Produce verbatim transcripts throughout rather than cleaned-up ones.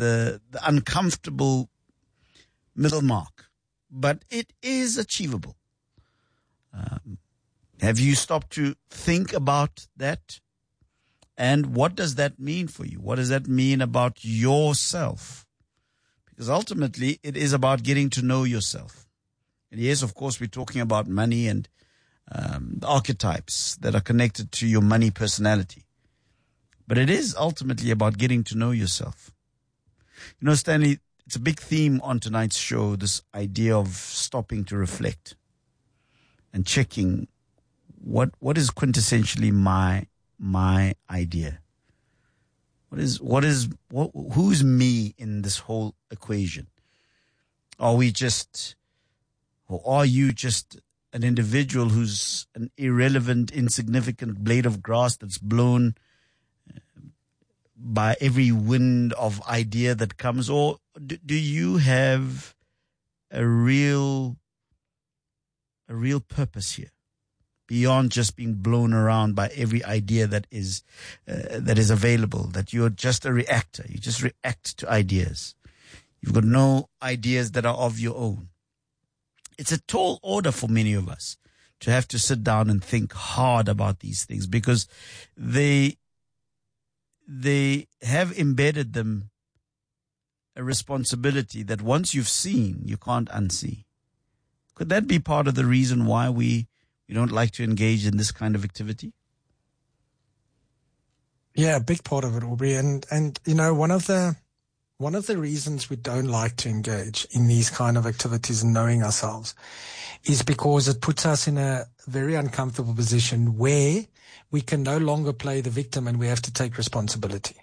the, the uncomfortable middle mark, but it is achievable. Um, have you stopped to think about that? And what does that mean for you? What does that mean about yourself? Because ultimately, it is about getting to know yourself. And yes, of course, we're talking about money and um, the archetypes that are connected to your money personality. But it is ultimately about getting to know yourself. You know, Stanley, it's a big theme on tonight's show, this idea of stopping to reflect and checking what what is quintessentially my my idea. What is what is what who's me in this whole equation? Are we just, or are you just an individual who's an irrelevant, insignificant blade of grass that's blown by every wind of idea that comes? Or do, do you have a real, a real purpose here beyond just being blown around by every idea that is, uh, that is available, that you're just a reactor. You just react to ideas. You've got no ideas that are of your own. It's a tall order for many of us to have to sit down and think hard about these things, because they, they have embedded them a responsibility that once you've seen, you can't unsee. Could that be part of the reason why we, we don't like to engage in this kind of activity? Yeah, a big part of it, Aubrey. And, and, you know, one of the, one of the reasons we don't like to engage in these kind of activities and knowing ourselves is because it puts us in a very uncomfortable position where we can no longer play the victim and we have to take responsibility.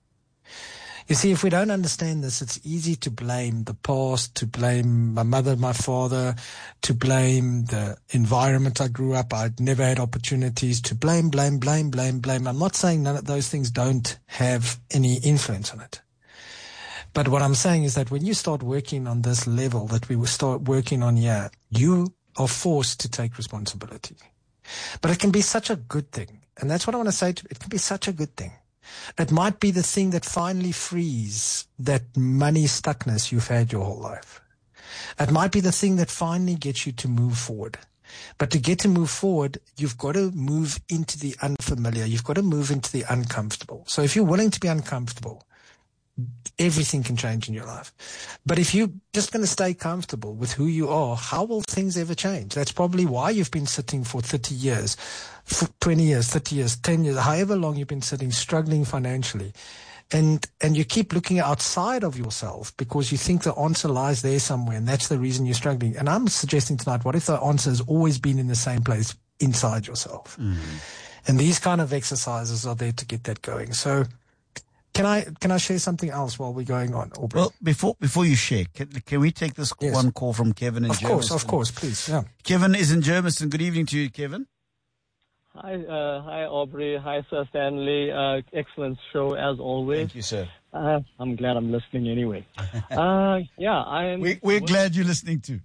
You see, if we don't understand this, it's easy to blame the past, to blame my mother, my father, to blame the environment I grew up. I'd never had opportunities, to blame, blame, blame, blame, blame. I'm not saying none of those things don't have any influence on it. But what I'm saying is that when you start working on this level that we will start working on here, you are forced to take responsibility. But it can be such a good thing. And that's what I want to say to you. It can be such a good thing. It might be the thing that finally frees that money stuckness you've had your whole life. It might be the thing that finally gets you to move forward. But to get to move forward, you've got to move into the unfamiliar. You've got to move into the uncomfortable. So if you're willing to be uncomfortable, everything can change in your life. But if you're just going to stay comfortable with who you are, how will things ever change? That's probably why you've been sitting for thirty years, for twenty years, thirty years, ten years, however long you've been sitting, struggling financially. And, and you keep looking outside of yourself because you think the answer lies there somewhere, and that's the reason you're struggling. And I'm suggesting tonight, what if the answer has always been in the same place inside yourself? Mm-hmm. And these kind of exercises are there to get that going. So, Can I can I share something else while we're going on, Aubrey? Well, before before you share, can, can we take this yes. one call from Kevin in Germiston? Of course, of course, please. Yeah. Kevin is in Germiston. Good evening to you, Kevin. Hi, uh, hi, Aubrey. Hi, Sir Stanley. Uh, excellent show as always. Thank you, sir. Uh, I'm glad I'm listening anyway. uh, yeah, I'm. We, we're well, glad you're listening too.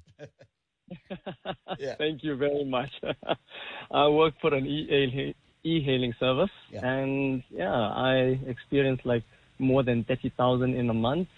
yeah. Thank you very much. I work for an e e-hailing service, yeah. and yeah, I experienced like more than thirty thousand in a month,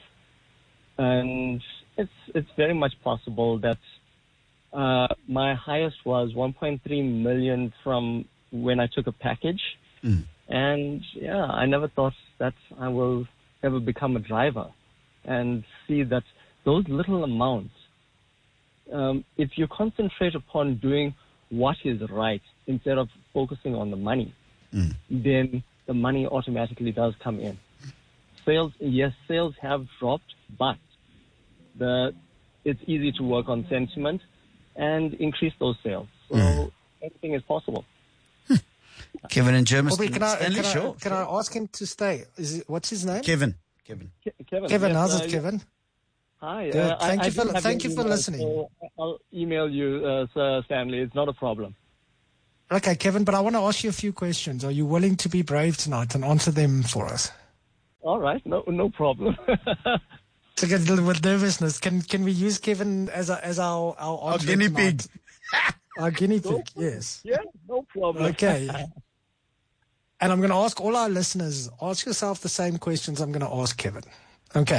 and it's it's very much possible that uh, my highest was one point three million from when I took a package, mm. and yeah, I never thought that I will ever become a driver, and see that those little amounts, um, if you concentrate upon doing what is right instead of focusing on the money, mm. then the money automatically does come in. Sales, yes, sales have dropped, but the it's easy to work on sentiment and increase those sales. So mm. everything is possible. Kevin in Germiston. Aubrey, can I, Stanley, can, I, sure, can sure. I ask him to stay? Is it, what's his name? Kevin. Kevin. Ke Kevin. Kevin, yes, how's uh, it, Kevin? Hi. Good. Uh, thank I, you for I thank you for email, listening. So I'll email you, uh, Sir Stanley. It's not a problem. Okay, Kevin, but I want to ask you a few questions. Are you willing to be brave tonight and answer them for us? All right, no, no problem. To get a little bit nervousness, can can we use Kevin as a, as our our, our guinea pig? Our guinea pig, no, yes. Yeah, no problem. Okay. And I'm going to ask all our listeners, ask yourself the same questions I'm going to ask Kevin. Okay.